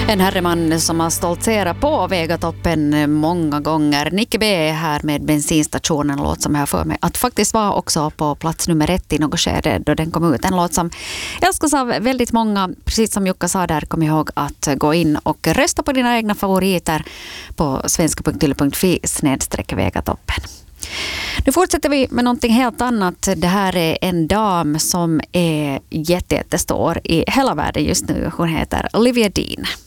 En herreman som har stoltserat på Vegatoppen många gånger. Nicke B är här med bensinstationen, en låt som jag för mig att faktiskt var också på plats nummer 1 i något skede då den kom ut. En låt som älskas av väldigt många. Precis som Jukka sa där, kom ihåg att gå in och rösta på dina egna favoriter på svenska.yle.fi/Vegatoppen. Nu fortsätter vi med någonting helt annat. Det här är en dam som är jättestor i hela världen just nu. Hon heter Olivia Dean.